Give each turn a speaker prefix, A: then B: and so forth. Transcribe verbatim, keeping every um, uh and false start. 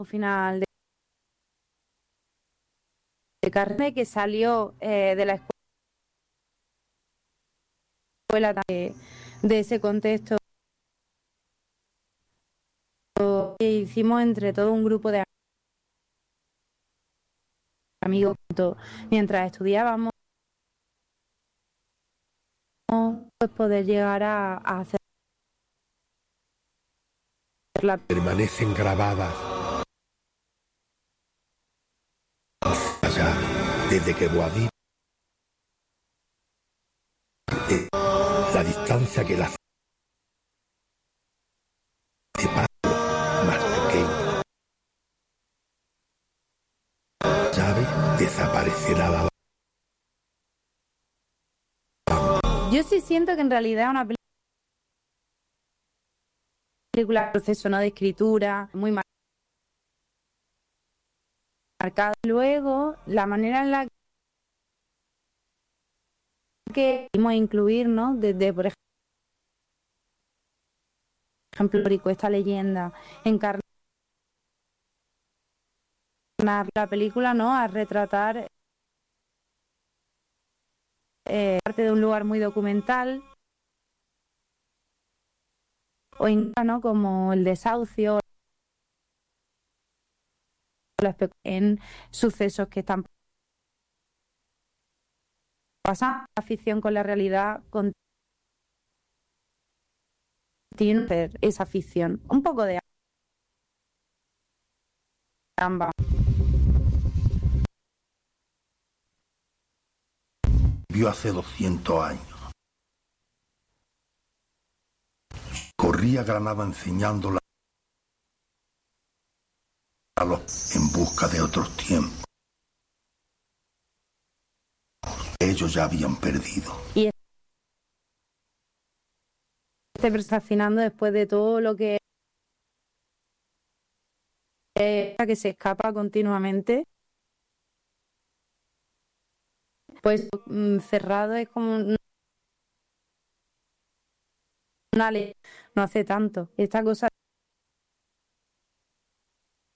A: final de, de carne que salió eh, de la escuela de, de ese contexto que hicimos entre todo un grupo de amigos mientras estudiábamos, pues poder llegar a, a hacer la...
B: Permanecen grabadas allá, desde que Boadí, eh, la distancia que la separa más pequeña, llave desaparecerá la...
A: Yo sí siento que en realidad es una película, proceso no de escritura, muy marcado. Luego, la manera en la que queremos incluir, ¿no? Desde, por ejemplo, esta leyenda, encarnar la película, ¿no? A retratar eh, parte de un lugar muy documental, o incluso, ¿no? Como el desahucio, en sucesos que están pasando, la ficción con la realidad continúa esa ficción, un poco de ambas.
B: Vivió hace doscientos años. Corría Granada enseñándola a los en busca de otros tiempos. Ellos ya habían perdido.
A: Y este está fascinando después de todo lo que eh, que se escapa continuamente, pues mm, cerrado es como una ley, no hace tanto esta cosa